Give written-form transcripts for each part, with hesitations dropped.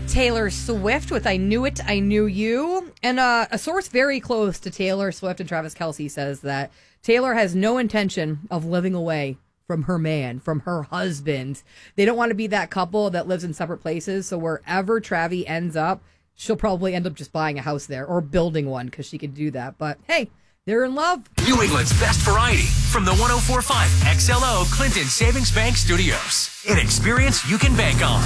Taylor Swift with I Knew It, I Knew You. And a source very close to Taylor Swift and Travis Kelce says that Taylor has no intention of living away from her man, from her husband. They don't want to be that couple that lives in separate places. So wherever Travi ends up, she'll probably end up just buying a house there or building one because she could do that. But hey, they're in love. New England's best variety from the 104.5 XLO Clinton Savings Bank Studios. An experience you can bank on.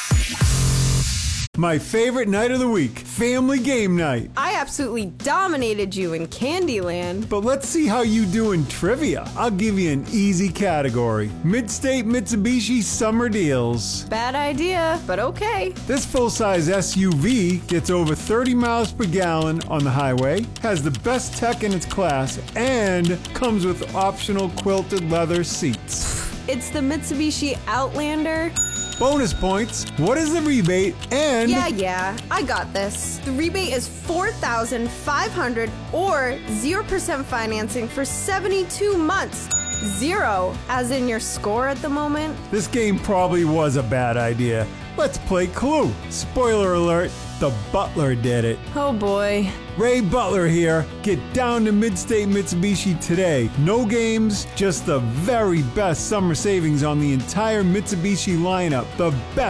My favorite night of the week, family game night. I absolutely dominated you in Candyland. But let's see how you do in trivia. I'll give you an easy category. Mid-State Mitsubishi Summer Deals. Bad idea, but okay. This full-size SUV gets over 30 miles per gallon on the highway, has the best tech in its class, and comes with optional quilted leather seats. It's the Mitsubishi Outlander. Bonus points, what is the rebate, and... Yeah, I got this. The rebate is $4,500 or 0% financing for 72 months. 0, as in your score at the moment. This game probably was a bad idea. Let's play Clue. Spoiler alert, the butler did it. Oh boy. Ray Butler here. Get down to Mid-State Mitsubishi today. No games, just the very best summer savings on the entire Mitsubishi lineup. The best